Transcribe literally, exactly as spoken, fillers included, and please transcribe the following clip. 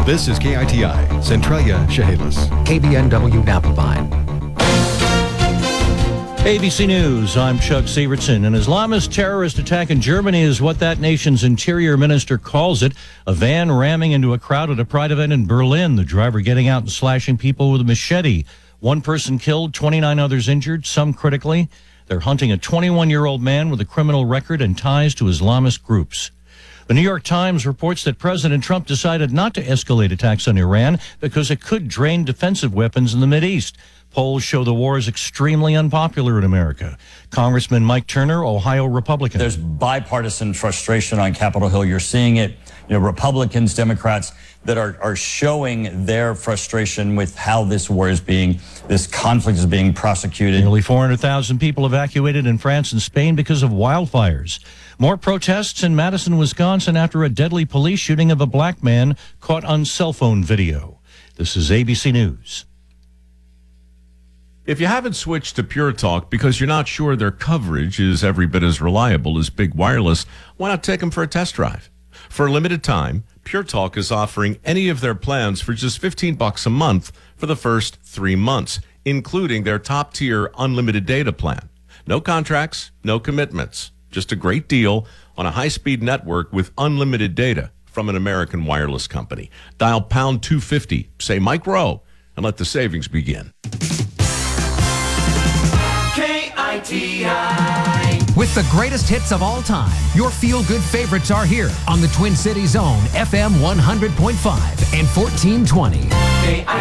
This is K I T I, Centralia, Chehalis. K B N W Napa Vine. A B C News, I'm Chuck Sievertson. An Islamist terrorist attack in Germany is what that nation's interior minister calls it. A van ramming into a crowd at a pride event in Berlin. The driver getting out and slashing people with a machete. One person killed, twenty-nine others injured, some critically. They're hunting a twenty-one-year-old man with a criminal record and ties to Islamist groups. The New York Times reports that President Trump decided not to escalate attacks on Iran because it could drain defensive weapons in the Mideast. Polls show the war is extremely unpopular in America. Congressman Mike Turner, Ohio Republican. There's bipartisan frustration on Capitol Hill. You're seeing it, you know, Republicans, Democrats that are, are showing their frustration with how this war is being, this conflict is being prosecuted. Nearly four hundred thousand people evacuated in France and Spain because of wildfires. More protests in Madison, Wisconsin after a deadly police shooting of a black man caught on cell phone video. This is A B C News. If you haven't switched to Pure Talk because you're not sure their coverage is every bit as reliable as Big Wireless, why not take them for a test drive? For a limited time, Pure Talk is offering any of their plans for just fifteen bucks a month for the first three months, including their top-tier unlimited data plan. No contracts, no commitments, just a great deal on a high-speed network with unlimited data from an American wireless company. Dial pound two fifty, say Mike Rowe, and let the savings begin. With the greatest hits of all time, your feel-good favorites are here on the Twin Cities own F M one hundred point five and fourteen twenty.